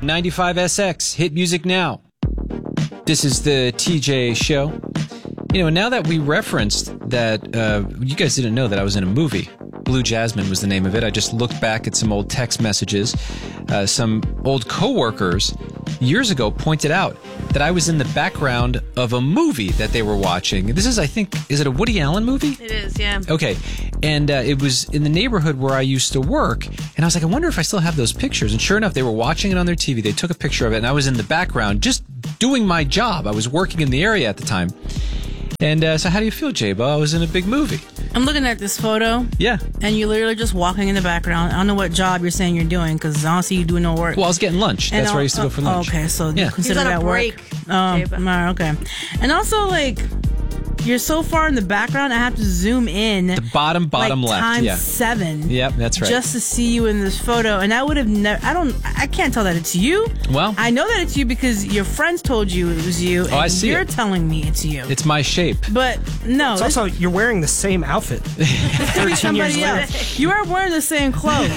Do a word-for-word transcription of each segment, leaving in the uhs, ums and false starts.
ninety-five S X, hit music now. This is the T J Show. You know, now that we referenced that, uh, you guys didn't know that I was in a movie. Blue Jasmine was the name of it. I just looked back at some old text messages. Uh, some old coworkers years ago pointed out that I was in the background of a movie that they were watching. This is, I think, is it a Woody Allen movie? It is, yeah. Okay. And uh, it was in the neighborhood where I used to work. And I was like, I wonder if I still have those pictures. And sure enough, they were watching it on their T V. They took a picture of it, and I was in the background just doing my job. I was working in the area at the time. And uh, so how do you feel, J-Bo? I was in a big movie. I'm looking at this photo. Yeah. And you're literally just walking in the background. I don't know what job you're saying you're doing because I don't see you doing no work. Well, I was getting lunch. And That's I'll, where I used to go for lunch. Oh, okay, so yeah. you consider He's on that a break, work? Um, all right, okay. And also, like, you're so far in the background, I have to zoom in. The bottom, bottom like, left. times yeah. seven. Yep, that's right. Just to see you in this photo. And I would have never, I don't, I can't tell that it's you. Well. I know that it's you because your friends told you it was you. Oh, I and see You're it. telling me it's you. It's my shape. But no. It's also, you're wearing the same outfit. This could be somebody later. else. You are wearing the same clothes.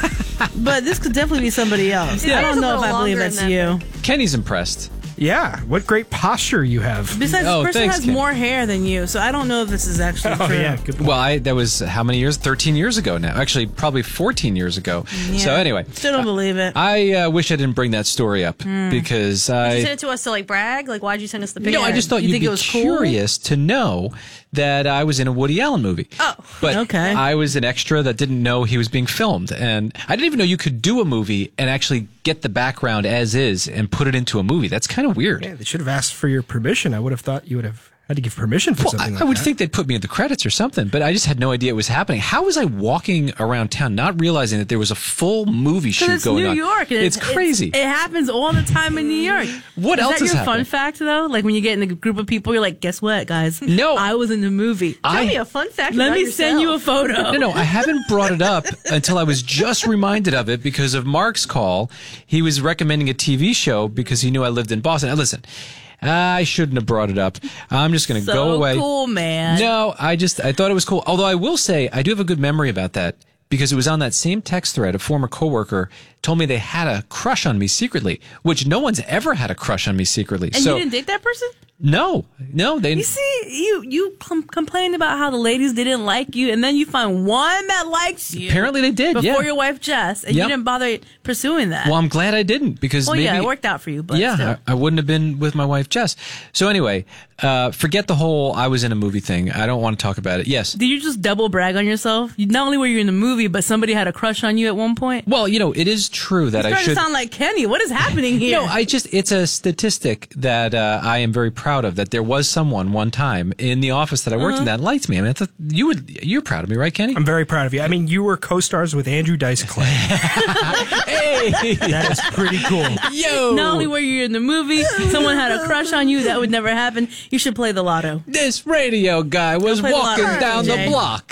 But this could definitely be somebody else. Yeah, I it's don't a know if little I believe longer that's in you. Kenny's impressed. Yeah, what great posture you have. Besides, Oh, this person thanks, has Kenny. more hair than you, so I don't know if this is actually Oh, true. yeah, good point. Well, I that was how many years? thirteen years ago now. Actually, probably fourteen years ago. Yeah. So anyway. Still don't believe it. I uh, wish I didn't bring that story up Hmm. because Did you I... send it to us to like brag? Like, why'd you send us the picture? No, I just thought You you'd think be it was cool? curious to know that I was in a Woody Allen movie. Oh, but okay. I was an extra that didn't know he was being filmed, and I didn't even know you could do a movie and actually get the background as is and put it into a movie. That's kind of weird. Yeah, they should have asked for your permission. I would have thought you would have had to give permission for Well, something I, like I would that. think they'd put me in the credits or something, but I just had no idea it was happening. How was I walking around town not realizing that there was a full movie shoot Because it's going New on? York. and It's crazy. It happens all the time in New York. What is else that is your happening? fun fact, though? Like when you get in a group of people, you're like, guess what, guys? No. I was in the movie. Tell I- me a fun fact Let about me send you a yourself. photo. No, no, I haven't brought it up until I was just reminded of it because of Mark's call. He was recommending a T V show because he knew I lived in Boston. Now, listen, I shouldn't have brought it up. I'm just going to So go away. cool, man. No, I just, I thought it was cool. Although I will say, I do have a good memory about that because it was on that same text thread. A former coworker told me they had a crush on me secretly, which no one's ever had a crush on me secretly. And so, you didn't date that person? no, no, they You see, you you com- complained about how the ladies didn't like you, and then you find one that likes you. apparently they did. Before Yeah. your wife Jess, and Yep. you didn't bother pursuing that. Well, I'm glad I didn't because well, maybe yeah, it worked out for you, but yeah, still. I, I wouldn't have been with my wife Jess. So anyway, uh, forget the whole I was in a movie thing. I don't want to talk about it. Yes. Did you just double brag on yourself? You, not only were you in the movie, but somebody had a crush on you at one point. Well, you know, it is true that You're I starting should. to sound like Kenny. What is happening here? No, I just, it's a statistic that uh, I am very proud of, that there was someone one time in the office that I worked in that liked me. I mean, I thought you would, you're proud of me, right, Kenny? I'm very proud of you. I mean, you were co-stars with Andrew Dice Clay. Hey! That is pretty cool. Yo! Not only were you in the movie, someone had a crush on you. That would never happen. You should play the lotto. This radio guy was play the walking lottery, down the Jay. block.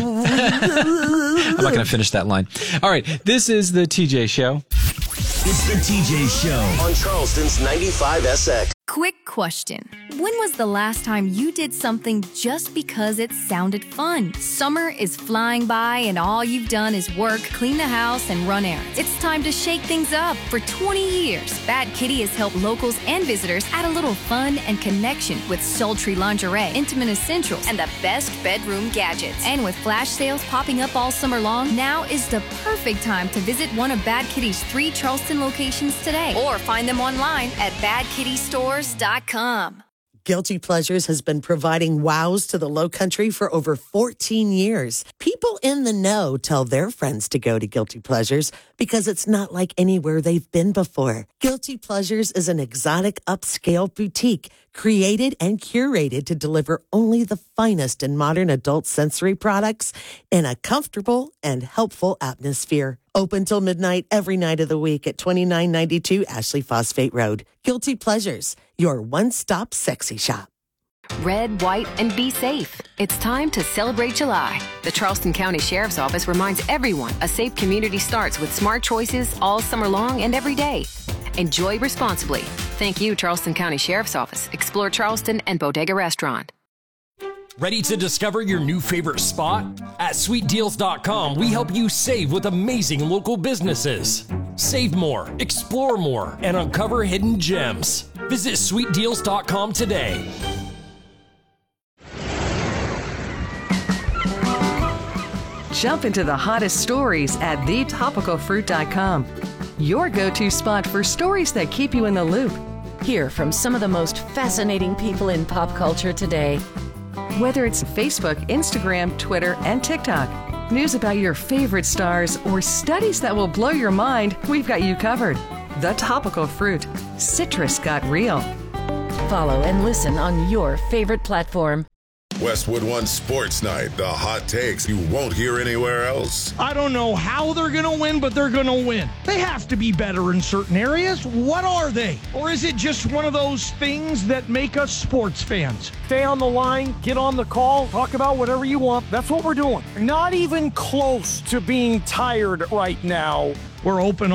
I'm not going to finish that line. All right, this is the T J Show. It's the T J Show on Charleston's ninety-five S X. Quick question. When was the last time you did something just because it sounded fun? Summer is flying by and all you've done is work, clean the house, and run errands. It's time to shake things up. For twenty years, Bad Kitty has helped locals and visitors add a little fun and connection with sultry lingerie, intimate essentials, and the best bedroom gadgets. And with flash sales popping up all summer long, now is the perfect time to visit one of Bad Kitty's three Charleston locations today, or find them online at bad kitty stores dot com. Guilty Pleasures has been providing wows to the Lowcountry for over fourteen years. People in the know tell their friends to go to Guilty Pleasures because it's not like anywhere they've been before. Guilty Pleasures is an exotic upscale boutique created and curated to deliver only the finest in modern adult sensory products in a comfortable and helpful atmosphere. Open till midnight every night of the week at twenty-nine ninety-two Ashley Phosphate Road. Guilty Pleasures, your one-stop sexy shop. Red, white, and be safe. It's time to celebrate July. The Charleston County Sheriff's Office reminds everyone a safe community starts with smart choices all summer long and every day. Enjoy responsibly. Thank you, Charleston County Sheriff's Office, Explore Charleston, and Bodega Restaurant. Ready to discover your new favorite spot? At sweet deals dot com, we help you save with amazing local businesses. Save more, explore more, and uncover hidden gems. Visit sweet deals dot com today. Jump into the hottest stories at the topical fruit dot com. Your go-to spot for stories that keep you in the loop. Hear from some of the most fascinating people in pop culture today. Whether it's Facebook, Instagram, Twitter, and TikTok, news about your favorite stars, or studies that will blow your mind, we've got you covered. The Topical Fruit. Citrus got real. Follow and listen on your favorite platform. Westwood One Sports Night, the hot takes you won't hear anywhere else. I don't know how they're going to win, but they're going to win. They have to be better in certain areas. What are they? Or is it just one of those things that make us sports fans? Stay on the line, get on the call, talk about whatever you want. That's what we're doing. Not even close to being tired right now. We're open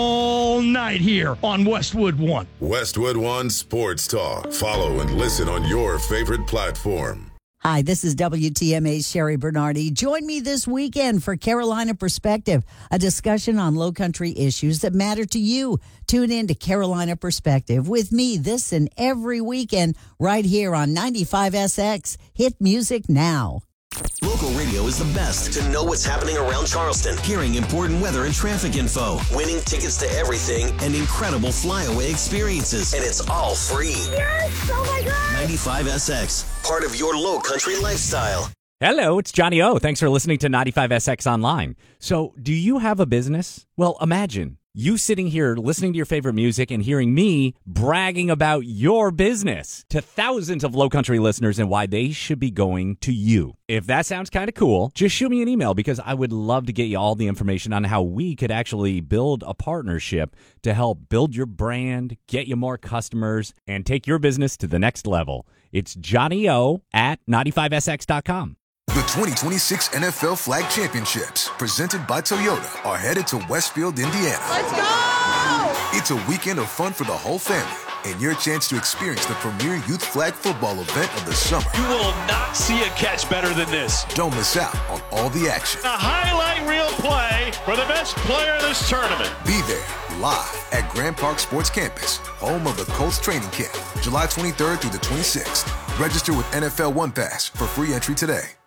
all night here on Westwood One. Westwood One Sports Talk. Follow and listen on your favorite platform. Hi, this is W T M A's Sherry Bernardi. Join me this weekend for Carolina Perspective, a discussion on low country issues that matter to you. Tune in to Carolina Perspective with me this and every weekend right here on ninety-five S X. Hit music now. Local radio is the best to know what's happening around Charleston, hearing important weather and traffic info, winning tickets to everything, and incredible flyaway experiences. And it's all free. Yes! Oh my God! ninety-five S X, part of your low country lifestyle. Hello, it's Johnny O. Thanks for listening to ninety-five S X Online. So, do you have a business? Well, imagine you sitting here listening to your favorite music and hearing me bragging about your business to thousands of low country listeners and why they should be going to you. If that sounds kind of cool, just shoot me an email because I would love to get you all the information on how we could actually build a partnership to help build your brand, get you more customers, and take your business to the next level. It's Johnny O at ninety-five S X dot com. The twenty twenty-six N F L Flag Championships, presented by Toyota, are headed to Westfield, Indiana. Let's go! It's a weekend of fun for the whole family and your chance to experience the premier youth flag football event of the summer. You will not see a catch better than this. Don't miss out on all the action. A highlight reel play for the best player in this tournament. Be there live at Grand Park Sports Campus, home of the Colts training camp, July twenty-third through the twenty-sixth. Register with N F L One Pass for free entry today.